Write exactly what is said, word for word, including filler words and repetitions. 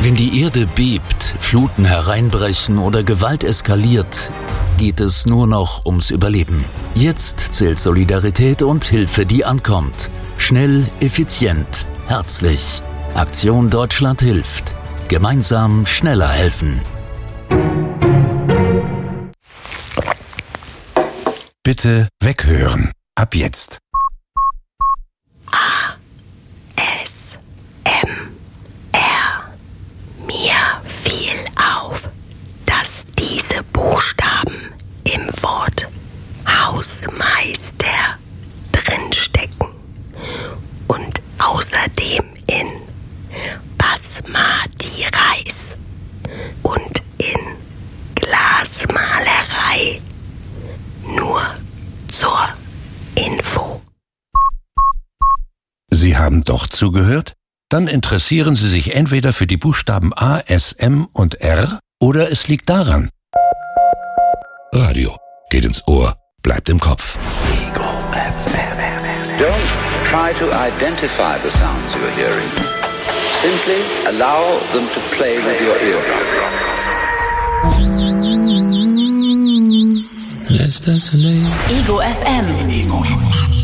Wenn die Erde bebt, Fluten hereinbrechen oder Gewalt eskaliert, geht es nur noch ums Überleben. Jetzt zählt Solidarität und Hilfe, die ankommt. Schnell, effizient, herzlich. Aktion Deutschland hilft. Gemeinsam schneller helfen. Bitte weghören. Ab jetzt. A. S. M. R. Mir fiel auf, dass diese Buchstaben im Wort Hausmeister drinstecken und außerdem in Basmati Reis und in Glasmalerei. Nur zur Info. Sie haben doch zugehört? Dann interessieren Sie sich entweder für die Buchstaben A, S, M und R oder es liegt daran. Radio geht ins Ohr, bleibt im Kopf. Ego F M. Don't try to identify the sounds you're hearing. Simply allow them to play with your eardrum. Let's dance. Ego F M. Ego F M.